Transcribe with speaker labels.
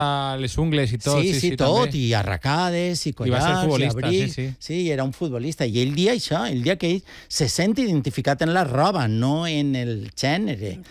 Speaker 1: les ungles i tot.
Speaker 2: Sí, tot, i arracades, i collars,
Speaker 1: I va ser futbolista,
Speaker 2: abrics. Sí, era un futbolista. I el dia que ell se sent identificat en la roba, no en el gènere.